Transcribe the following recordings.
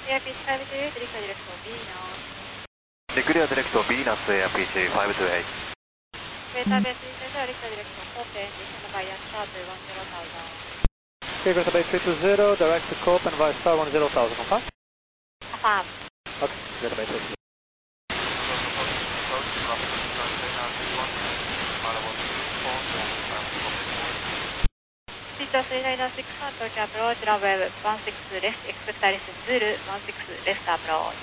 ARP528, Recall Direct Venus. Declare Direct Venus, ARP528. Beta Base 320, Recall Direct Open, descend via star to 10,000. Beta Base 320, direct to Copen via star 10,000, confirm? Affirm. Okay, Beta Base 320. Cito 3961, torch approach, runway 16 left, expect Alice Zulu, 16 left approach.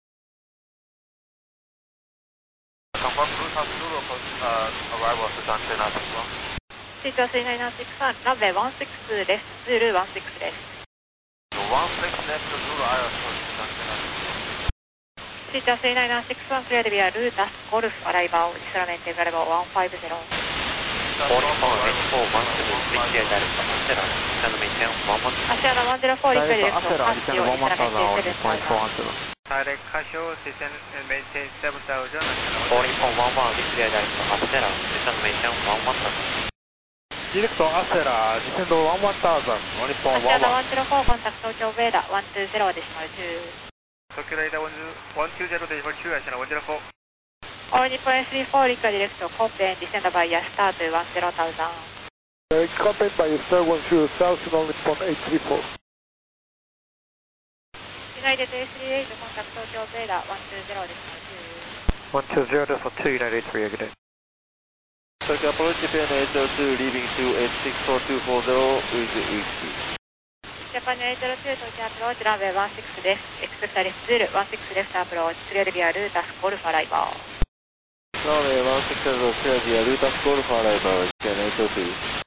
Confirm Bluetooth Zulu arrival to San Antonio 61. Cito 3961, runway 16 left, Zulu 16 left. 16 left Zulu arrival to San Antonio. Cito 3961, cleared via Lutas, Golf arrival, instrument available 150. Calling for H4 117 British Direct Astera, descend maintain 11. Astera 104, Recall Direct Astera, descend 11,000, point 410. Direct Casio, descend and maintain 7,000. Calling for 11 British Direct Astera, descend maintain 11,000. Direct Astera, descend 11,000, only point Astera 11. 104, contact Tokyo Weather 120 decimal 2. Tokyo Radar 120 decimal 2, Astera 104. All Nippon 34, Recall Direct Copen, descend via star to 10,000. Copen by star 10,000, only point 834. United 338, contact Tokyo Weather 120 decimal 2. 120 for 2, United 3, good day. Tokyo approach Japan 802, leaving to 864240 with whiskey. Japan 802, Tokyo approach, runway 16 left, expect Alice Zulu, 16 left approach, cleared via Lutas, Golf arrival. Runway 16 clear via Lutas Golf arrival, Japan 802.